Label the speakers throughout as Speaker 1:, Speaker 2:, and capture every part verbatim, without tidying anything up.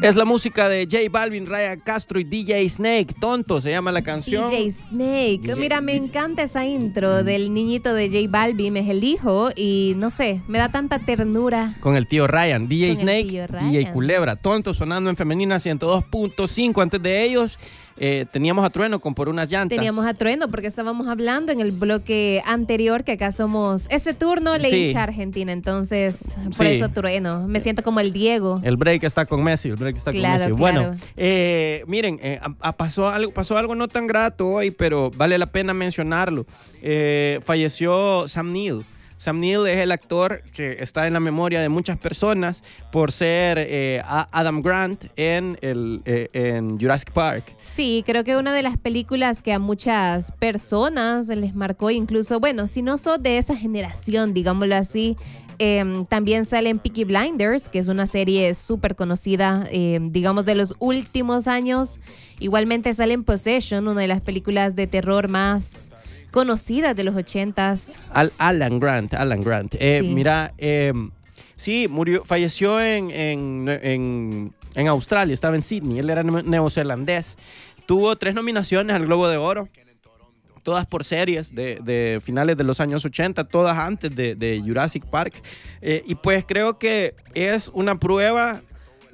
Speaker 1: Es la música de J Balvin, Ryan Castro y D J Snake. Tonto se llama la canción.
Speaker 2: D J Snake. D J... Mira, me encanta esa intro del niñito de J Balvin. Es el hijo y no sé, me da tanta ternura.
Speaker 1: Con el tío Ryan. D J
Speaker 2: Con
Speaker 1: Snake, D J Culebra. Tonto sonando en Femenina ciento dos punto cinco. Antes de ellos eh, teníamos a Trueno con Por unas llantas.
Speaker 2: Teníamos a Trueno porque estábamos hablando en el bloque anterior que acá somos ese turno le
Speaker 1: Sí.
Speaker 2: hincha a Argentina. Entonces, por
Speaker 1: Sí.
Speaker 2: eso Trueno. Me siento como el Diego.
Speaker 1: El break está con Messi, el break está
Speaker 2: Claro,
Speaker 1: con Messi.
Speaker 2: claro.
Speaker 1: Bueno, eh, miren, eh, a, a pasó, algo, pasó algo no tan grato hoy, pero vale la pena mencionarlo. Eh, falleció Sam Neill. Sam Neill es el actor que está en la memoria de muchas personas por ser eh, Adam Grant en, el, eh, en Jurassic Park.
Speaker 2: Sí, creo que una de las películas que a muchas personas les marcó, incluso, bueno, si no sos de esa generación, digámoslo así, eh, también sale en Peaky Blinders, que es una serie súper conocida, eh, digamos, de los últimos años. Igualmente sale en Possession, una de las películas de terror más conocidas de los ochentas.
Speaker 1: Al, Alan Grant, Alan Grant. Eh,
Speaker 2: Sí.
Speaker 1: Mira, eh, sí, murió, falleció en, en, en, en Australia, estaba en Sydney, él era neozelandés. Tuvo tres nominaciones al Globo de Oro, todas por series de, de finales de los años ochenta, todas antes de, de Jurassic Park. Eh, y pues creo que es una prueba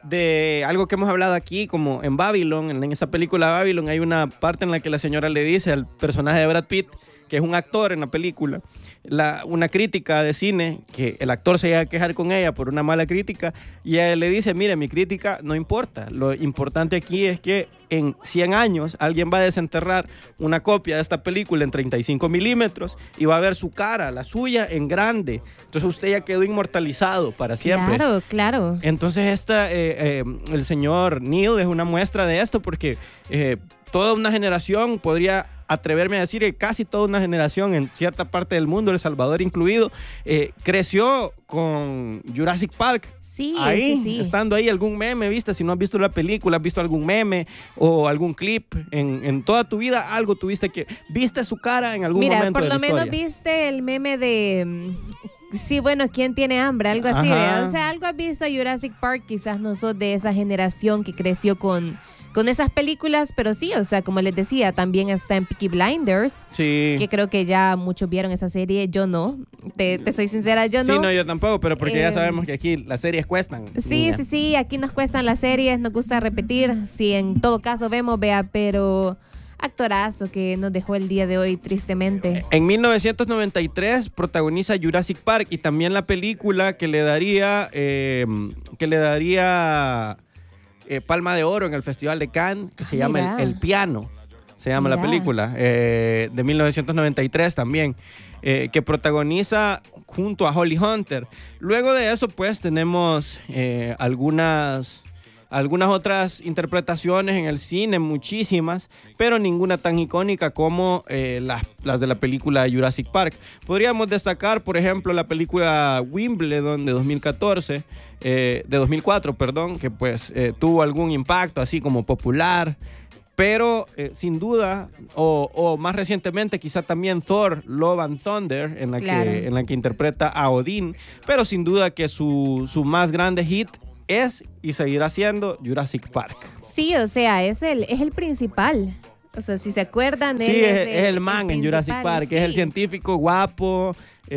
Speaker 1: de algo que hemos hablado aquí, como en Babylon, en esa película Babylon, hay una parte en la que la señora le dice al personaje de Brad Pitt, que es un actor en la película, la, una crítica de cine, que el actor se llega a quejar con ella por una mala crítica, y ella le dice, mire, mi crítica no importa, lo importante aquí es que en cien años alguien va a desenterrar una copia de esta película en treinta y cinco milímetros y va a ver su cara, la suya, en grande. Entonces usted ya quedó inmortalizado para siempre.
Speaker 2: Claro, claro.
Speaker 1: Entonces esta, eh, eh, el señor Neill es una muestra de esto porque eh, toda una generación, podría atreverme a decir que casi toda una generación en cierta parte del mundo, El Salvador incluido, eh, creció con Jurassic Park.
Speaker 2: Sí,
Speaker 1: ahí,
Speaker 2: sí, sí.
Speaker 1: Estando ahí, algún meme, ¿viste? Si no has visto la película, has visto algún meme o algún clip, en, en toda tu vida algo tuviste que, viste su cara en algún
Speaker 2: Mira,
Speaker 1: momento
Speaker 2: por
Speaker 1: de la
Speaker 2: lo menos
Speaker 1: historia.
Speaker 2: viste el meme de... mm, sí, bueno, ¿quién tiene hambre? Algo así,
Speaker 1: Ajá.
Speaker 2: ¿verdad? O sea, algo has visto Jurassic Park, quizás no sos de esa generación que creció con, con esas películas, pero sí, o sea, como les decía, también está en Peaky Blinders,
Speaker 1: Sí.
Speaker 2: que creo que ya muchos vieron esa serie, yo no, te, te soy sincera, yo no.
Speaker 1: Sí, no, yo tampoco, pero porque
Speaker 2: Eh,
Speaker 1: ya sabemos que aquí las series cuestan.
Speaker 2: Sí,
Speaker 1: niña.
Speaker 2: sí, sí, aquí nos cuestan las series, nos gusta repetir, si en todo caso vemos, vea, pero actorazo que nos dejó el día de hoy, tristemente.
Speaker 1: En mil novecientos noventa y tres protagoniza Jurassic Park y también la película que le daría, eh, que le daría eh, Palma de Oro en el Festival de Cannes, que se
Speaker 2: Ah,
Speaker 1: llama
Speaker 2: mira.
Speaker 1: el, El Piano. Se llama la
Speaker 2: Mira.
Speaker 1: película, eh, de mil novecientos noventa y tres también, eh, que protagoniza junto a Holly Hunter. Luego de eso, pues, tenemos eh, algunas, algunas otras interpretaciones en el cine, muchísimas, pero ninguna tan icónica como eh, las, las de la película Jurassic Park. Podríamos destacar, por ejemplo, la película Wimbledon de dos mil catorce, eh, de dos mil cuatro, perdón, que pues eh, tuvo algún impacto así como popular. Pero eh, sin duda, o, o más recientemente quizá también Thor, Love and Thunder, en la,
Speaker 2: Claro.
Speaker 1: que, en la que interpreta a Odín, pero sin duda que su, su más grande hit es y seguirá siendo Jurassic Park.
Speaker 2: Sí, o sea, es el, es el principal. O sea, si se acuerdan,
Speaker 1: Sí,
Speaker 2: él
Speaker 1: es, es el man en Jurassic
Speaker 2: principal,
Speaker 1: Park, es el
Speaker 2: sí.
Speaker 1: científico guapo,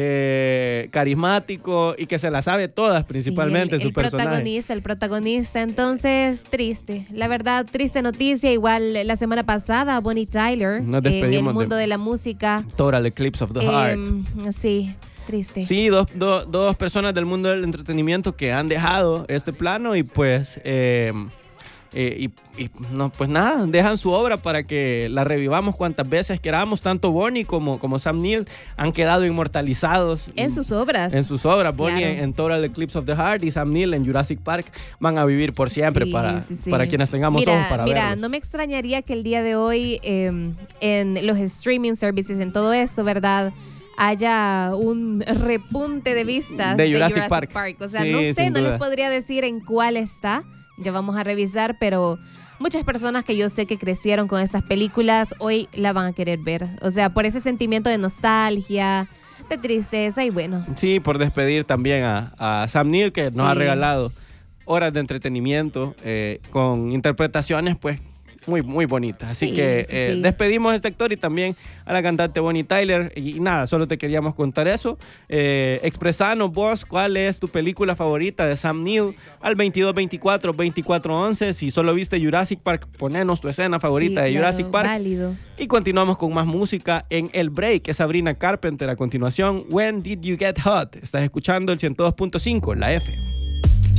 Speaker 1: eh, carismático y que se la sabe todas, principalmente
Speaker 2: Sí, el,
Speaker 1: su
Speaker 2: el
Speaker 1: personaje.
Speaker 2: protagonista, el protagonista. Entonces, triste. La verdad, triste noticia. Igual la semana pasada, Bonnie Tyler,
Speaker 1: Nos
Speaker 2: en el
Speaker 1: despedimos
Speaker 2: mundo
Speaker 1: de-
Speaker 2: de, la música.
Speaker 1: Total Eclipse of the Heart.
Speaker 2: em, sí, triste.
Speaker 1: Sí, dos, dos, dos personas del mundo del entretenimiento que han dejado este plano y pues, eh, eh, y, y no, pues nada, dejan su obra para que la revivamos cuantas veces queramos. Tanto Bonnie como, como Sam Neill han quedado inmortalizados
Speaker 2: En sus obras.
Speaker 1: en sus obras. Bonnie
Speaker 2: Claro.
Speaker 1: en, en Total Eclipse of the Heart y Sam Neill en Jurassic Park van a vivir por siempre
Speaker 2: Sí,
Speaker 1: para,
Speaker 2: sí, sí.
Speaker 1: para quienes tengamos
Speaker 2: mira,
Speaker 1: ojos para
Speaker 2: Mira,
Speaker 1: verlos.
Speaker 2: no me extrañaría que el día de hoy eh, en los streaming services, en todo esto, ¿verdad?, haya un repunte de vistas
Speaker 1: De Jurassic Park.
Speaker 2: O sea,
Speaker 1: Sí,
Speaker 2: no sé,
Speaker 1: sin
Speaker 2: no
Speaker 1: duda.
Speaker 2: les podría decir en cuál está. Ya vamos a revisar, pero muchas personas que yo sé que crecieron con esas películas hoy la van a querer ver. O sea, por ese sentimiento de nostalgia, de tristeza y bueno.
Speaker 1: Sí, por despedir también a, a Sam Neill, que
Speaker 2: Sí.
Speaker 1: nos ha regalado horas de entretenimiento eh, con interpretaciones, pues, muy, muy bonitas. Así
Speaker 2: Sí,
Speaker 1: que
Speaker 2: sí,
Speaker 1: eh,
Speaker 2: sí.
Speaker 1: despedimos a este actor y también a la cantante Bonnie Tyler. Y, y nada, solo te queríamos contar eso. Eh, expresanos vos cuál es tu película favorita de Sam Neill al veintidós veinticuatro veinticuatro once. Si solo viste Jurassic Park, ponenos tu escena favorita
Speaker 2: Sí,
Speaker 1: de
Speaker 2: claro,
Speaker 1: Jurassic Park.
Speaker 2: válido.
Speaker 1: Y continuamos con más música en El Break, que es Sabrina Carpenter. A continuación, When Did You Get Hot? Estás escuchando el ciento dos punto cinco, la F.